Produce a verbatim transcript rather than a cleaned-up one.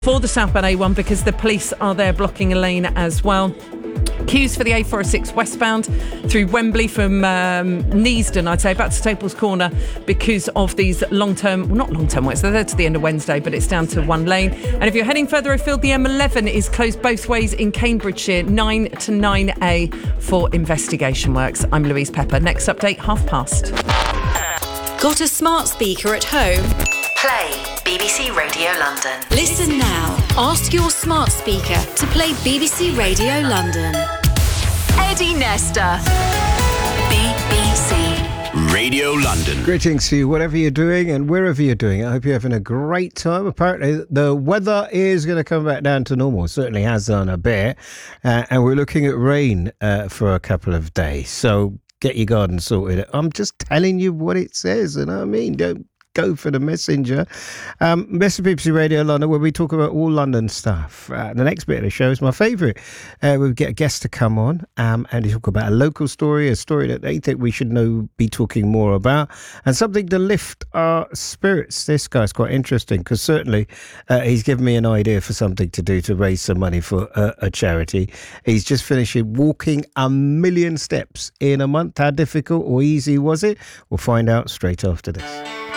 For the southbound A one because the police are there blocking a lane as well. Queues for the A four oh six westbound through Wembley from um, Neasden, I'd say, back to Staples Corner because of these long-term, well, not long-term works, they're there to the end of Wednesday, but it's down to one lane. And if you're heading further afield, the M eleven is closed both ways in Cambridgeshire, nine to nine A for investigation works. I'm Louise Pepper. Next update, half past. Got a smart speaker at home? Play B B C Radio London. Listen now. Ask your smart speaker to play B B C Radio London. Eddie Nesta. B B C Radio London. Greetings to you, whatever you're doing and wherever you're doing. I hope you're having a great time. Apparently, the weather is going to come back down to normal. It certainly has done a bit. Uh, and we're looking at rain uh, for a couple of days. So get your garden sorted. I'm just telling you what it says, you know what I mean? Don't go for the messenger. Um, Best of B B C Radio London, where we talk about all London stuff. Uh, the next bit of the show is my favourite. Uh, we get a guest to come on um, and talk about a local story, a story that they think we should know, be talking more about, and something to lift our spirits. This guy's quite interesting because certainly uh, he's given me an idea for something to do to raise some money for uh, a charity. He's just finished walking a million steps in a month. How difficult or easy was it? We'll find out straight after this.